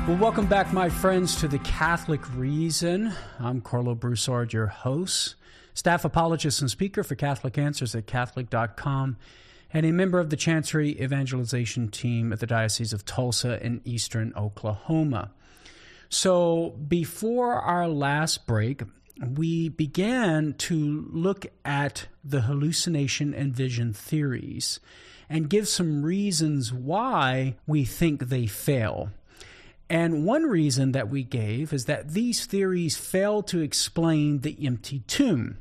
Well, welcome back, my friends, to The Catholic Reason. I'm Carlo Broussard, your host, staff apologist and speaker for Catholic Answers at Catholic.com, and a member of the Chancery Evangelization Team at the Diocese of Tulsa in eastern Oklahoma. So before our last break, we began to look at the hallucination and vision theories and give some reasons why we think they fail. And one reason that we gave is that these theories fail to explain the empty tomb.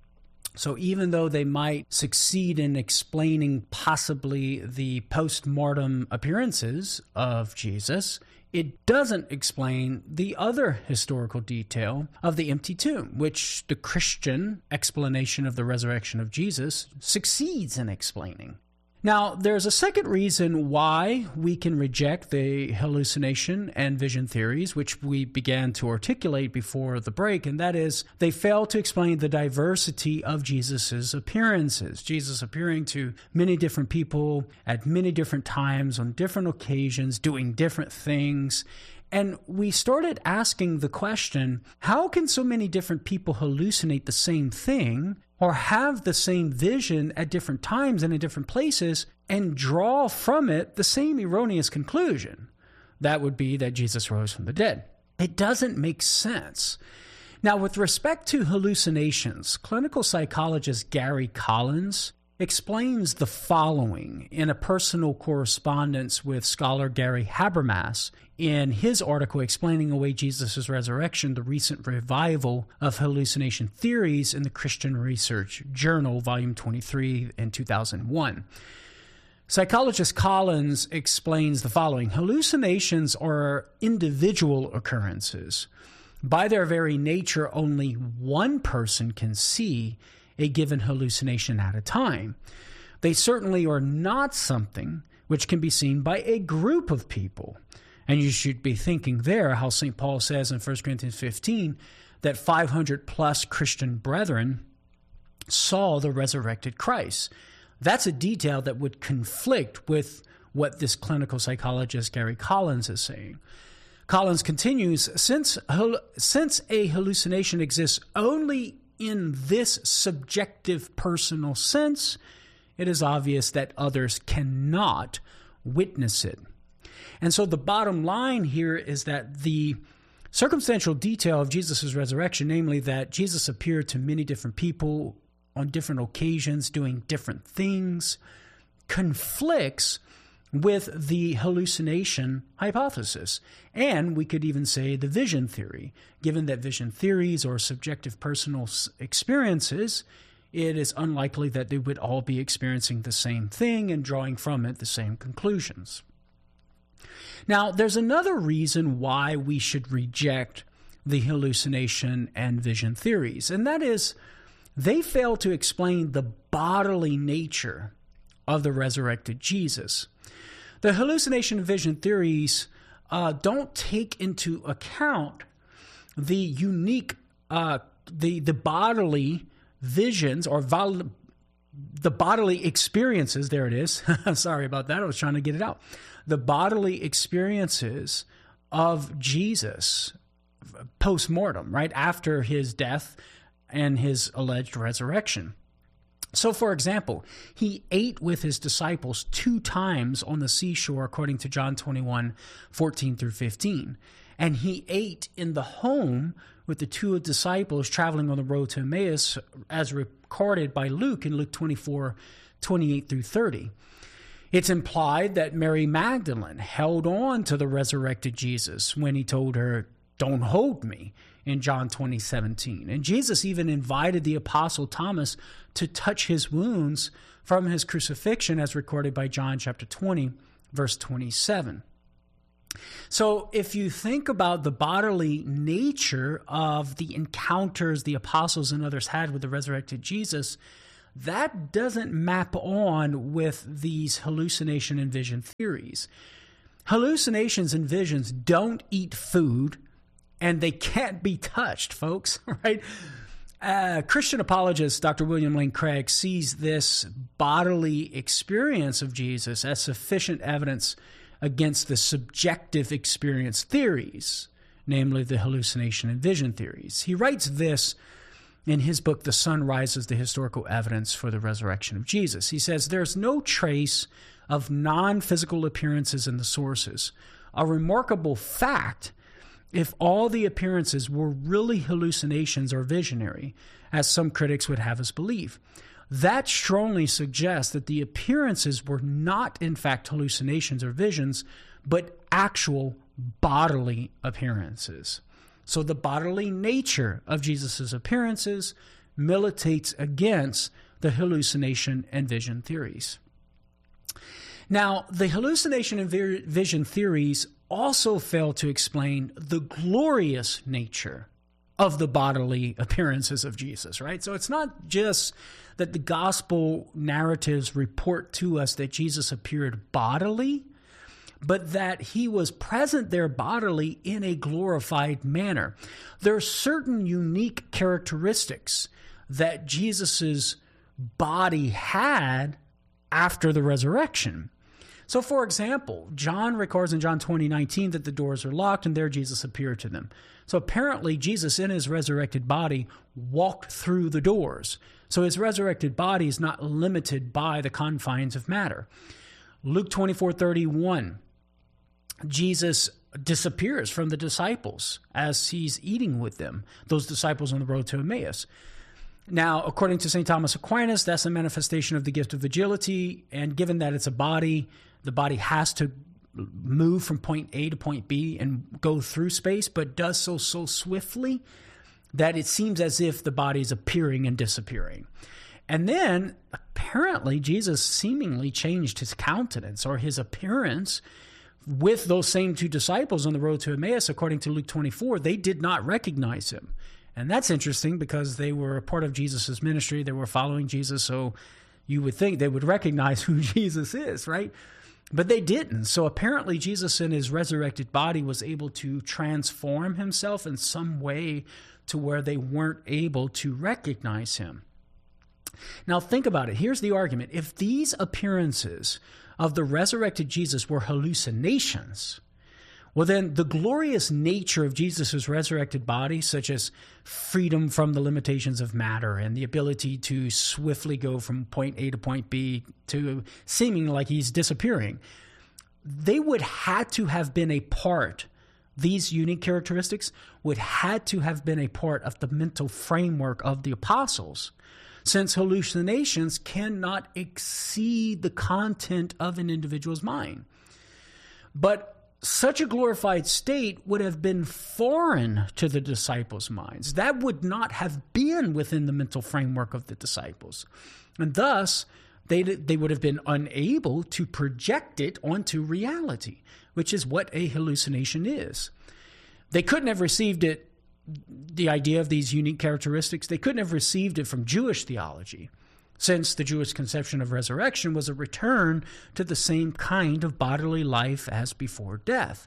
So even though they might succeed in explaining possibly the post-mortem appearances of Jesus, it doesn't explain the other historical detail of the empty tomb, which the Christian explanation of the resurrection of Jesus succeeds in explaining. Now, there's a second reason why we can reject the hallucination and vision theories, which we began to articulate before the break, and that is they fail to explain the diversity of Jesus's appearances. Jesus appearing to many different people at many different times on different occasions, doing different things. And we started asking the question, how can so many different people hallucinate the same thing or have the same vision at different times and in different places and draw from it the same erroneous conclusion? That would be that Jesus rose from the dead. It doesn't make sense. Now, with respect to hallucinations, clinical psychologist Gary Collins explains the following in a personal correspondence with scholar Gary Habermas in his article explaining away Jesus' resurrection, the recent revival of hallucination theories in the Christian Research Journal, volume 23 in 2001. Psychologist Collins explains the following. Hallucinations are individual occurrences. By their very nature, only one person can see a given hallucination at a time. They certainly are not something which can be seen by a group of people. And you should be thinking there how St. Paul says in 1 Corinthians 15 that 500 plus Christian brethren saw the resurrected Christ. That's a detail that would conflict with what this clinical psychologist Gary Collins is saying. Collins continues, since a hallucination exists only in this subjective personal sense, it is obvious that others cannot witness it. And so the bottom line here is that the circumstantial detail of Jesus' resurrection, namely that Jesus appeared to many different people on different occasions doing different things, conflicts with the hallucination hypothesis. And we could even say the vision theory. Given that vision theories are subjective personal experiences, it is unlikely that they would all be experiencing the same thing and drawing from it the same conclusions. Now, there's another reason why we should reject the hallucination and vision theories, and that is they fail to explain the bodily nature of the resurrected Jesus. The hallucination and vision theories don't take into account the unique, the bodily visions or the bodily experiences. There it is. Sorry about that. I was trying to get it out. The bodily experiences of Jesus post-mortem, right after his death and his alleged resurrection. So, for example, he ate with his disciples 2 times on the seashore, according to John 21:14 through 15. And he ate in the home with the 2 disciples traveling on the road to Emmaus, as recorded by Luke in Luke 24:28 through 30. It's implied that Mary Magdalene held on to the resurrected Jesus when he told her, "Don't hold me," in John 20:17. And Jesus even invited the apostle Thomas to touch his wounds from his crucifixion, as recorded by John chapter 20, verse 27. So if you think about the bodily nature of the encounters the apostles and others had with the resurrected Jesus, that doesn't map on with these hallucination and vision theories. Hallucinations and visions don't eat food, and they can't be touched, folks, right? Christian apologist Dr. William Lane Craig sees this bodily experience of Jesus as sufficient evidence against the subjective experience theories, namely the hallucination and vision theories. He writes this in his book, The Sun Rises, The Historical Evidence for the Resurrection of Jesus. He says, "There's no trace of non-physical appearances in the sources. A remarkable fact if all the appearances were really hallucinations or visionary, as some critics would have us believe. That strongly suggests that the appearances were not, in fact, hallucinations or visions, but actual bodily appearances." So the bodily nature of Jesus' appearances militates against the hallucination and vision theories. Now, the hallucination and vision theories also fail to explain the glorious nature of the bodily appearances of Jesus, right? So it's not just that the gospel narratives report to us that Jesus appeared bodily, but that he was present there bodily in a glorified manner. There are certain unique characteristics that Jesus's body had after the resurrection. So, for example, John records in John 20:19 that the doors are locked, and there Jesus appeared to them. So apparently Jesus in his resurrected body walked through the doors. So his resurrected body is not limited by the confines of matter. Luke 24:31, Jesus disappears from the disciples as he's eating with them, those disciples on the road to Emmaus. Now, according to St. Thomas Aquinas, that's a manifestation of the gift of agility, and given that it's a body, the body has to move from point A to point B and go through space, but does so swiftly that it seems as if the body is appearing and disappearing. And then, apparently, Jesus seemingly changed his countenance or his appearance with those same two disciples on the road to Emmaus. According to Luke 24, they did not recognize him. And that's interesting because they were a part of Jesus' ministry. They were following Jesus, so you would think they would recognize who Jesus is, right? But they didn't. So apparently Jesus in his resurrected body was able to transform himself in some way to where they weren't able to recognize him. Now think about it. Here's the argument. If these appearances of the resurrected Jesus were hallucinations, well then the glorious nature of Jesus' resurrected body, such as freedom from the limitations of matter and the ability to swiftly go from point A to point B to seeming like he's disappearing, they would had to have been a part, these unique characteristics would had to have been a part of the mental framework of the apostles, since hallucinations cannot exceed the content of an individual's mind. But such a glorified state would have been foreign to the disciples' minds. That would not have been within the mental framework of the disciples. And thus, they would have been unable to project it onto reality, which is what a hallucination is. They couldn't have received it, the idea of these unique characteristics, they couldn't have received it from Jewish theology, since the Jewish conception of resurrection was a return to the same kind of bodily life as before death,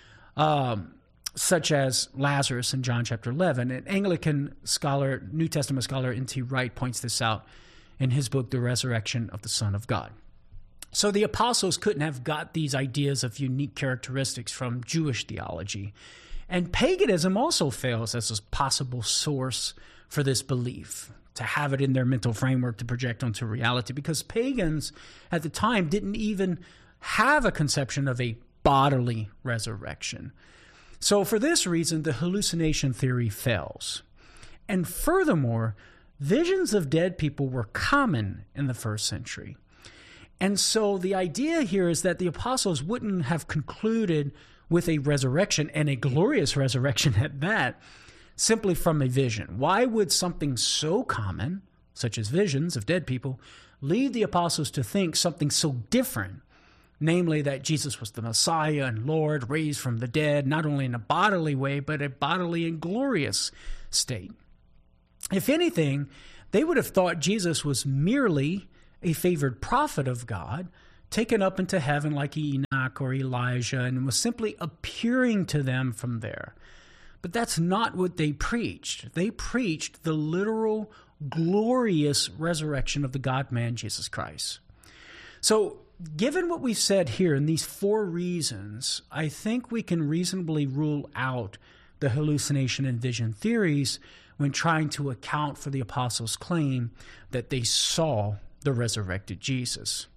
such as Lazarus in John chapter 11. An Anglican scholar, New Testament scholar, N.T. Wright, points this out in his book, The Resurrection of the Son of God. So the apostles couldn't have got these ideas of unique characteristics from Jewish theology. And paganism also fails as a possible source for this belief, to have it in their mental framework to project onto reality, because pagans at the time didn't even have a conception of a bodily resurrection. So for this reason, the hallucination theory fails. And furthermore, visions of dead people were common in the first century. And so the idea here is that the apostles wouldn't have concluded with a resurrection, and a glorious resurrection at that, simply from a vision. Why would something so common, such as visions of dead people, lead the apostles to think something so different, namely that Jesus was the Messiah and Lord, raised from the dead, not only in a bodily way, but a bodily and glorious state? If anything, they would have thought Jesus was merely a favored prophet of God, taken up into heaven like Enoch or Elijah, and was simply appearing to them from there. But that's not what they preached. They preached the literal, glorious resurrection of the God-man, Jesus Christ. So given what we've said here in these 4 reasons, I think we can reasonably rule out the hallucination and vision theories when trying to account for the apostles' claim that they saw the resurrected Jesus.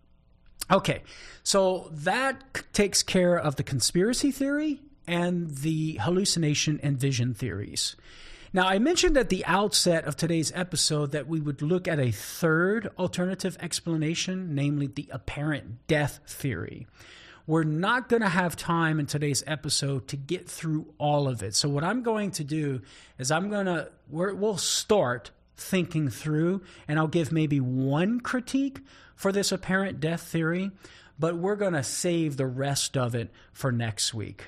Okay, so that takes care of the conspiracy theory and the hallucination and vision theories. Now, I mentioned at the outset of today's episode that we would look at a third alternative explanation, namely the apparent death theory. We're not going to have time in today's episode to get through all of it. So what I'm going to do is we'll start thinking through, and I'll give maybe one critique for this apparent death theory, but we're going to save the rest of it for next week.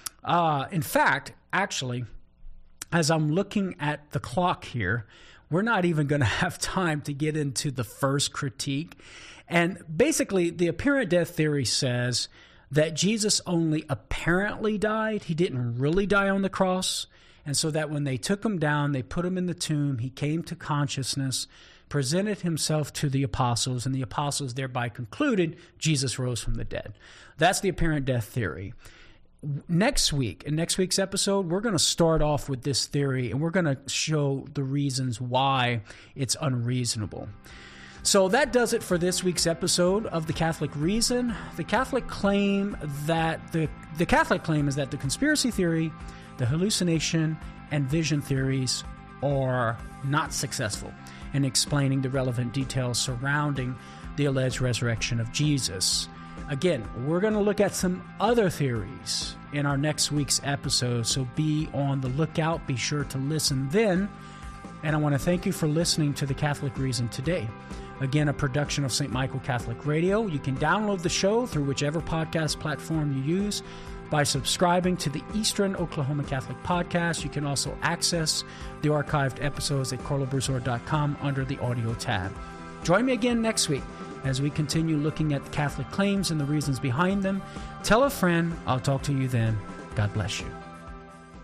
In fact, actually, as I'm looking at the clock here, we're not even going to have time to get into the first critique. And basically, the apparent death theory says that Jesus only apparently died. He didn't really die on the cross. And so that when they took him down, they put him in the tomb, he came to consciousness, presented himself to the apostles, and the apostles thereby concluded Jesus rose from the dead. That's the apparent death theory. Next week, in next week's episode, we're going to start off with this theory, and we're going to show the reasons why it's unreasonable. So that does it for this week's episode of The Catholic Reason. The Catholic claim is that the conspiracy theory, the hallucination, and vision theories are not successful in explaining the relevant details surrounding the alleged resurrection of Jesus. Again, we're going to look at some other theories in our next week's episode, so be on the lookout. Be sure to listen then. And I want to thank you for listening to The Catholic Reason today. Again, a production of St. Michael Catholic Radio. You can download the show through whichever podcast platform you use by subscribing to the Eastern Oklahoma Catholic Podcast. You can also access the archived episodes at carlobroussard.com under the audio tab. Join me again next week as we continue looking at the Catholic claims and the reasons behind them. Tell a friend. I'll talk to you then. God bless you.